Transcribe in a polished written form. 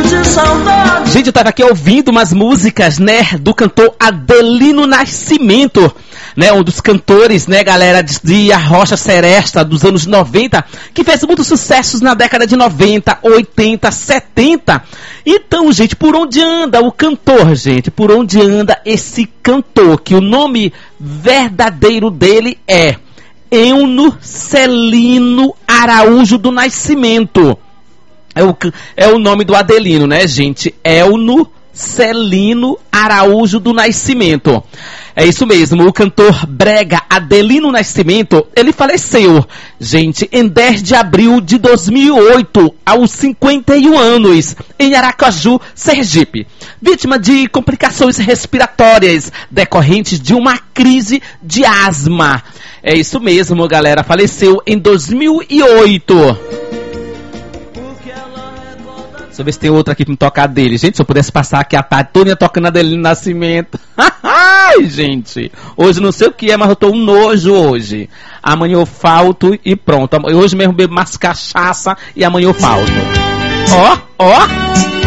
Gente, eu tava aqui ouvindo umas músicas, né, do cantor Adelino Nascimento, né, um dos cantores, né, galera, de Arrocha Seresta dos anos 90, que fez muitos sucessos na década de 90, 80, 70. Então, gente, por onde anda o cantor, gente? Por onde anda esse cantor? Que o nome verdadeiro dele é Euno Celino Araújo do Nascimento. É o nome do Adelino, né, gente? Euno Celino Araújo do Nascimento. É isso mesmo, o cantor brega Adelino Nascimento, ele faleceu, gente, em 10 de abril de 2008, aos 51 anos, em Aracaju, Sergipe. Vítima de complicações respiratórias decorrentes de uma crise de asma. É isso mesmo, galera, faleceu em 2008. Deixa eu ver se tem outra aqui pra me tocar dele. Gente, se eu pudesse passar aqui a tarde toda tocando Adelino Nascimento. Ai, gente. Hoje não sei o que é, mas eu tô um nojo hoje. Amanhã eu falto e pronto. Hoje mesmo bebo mais cachaça e amanhã eu falto. Ó, ó.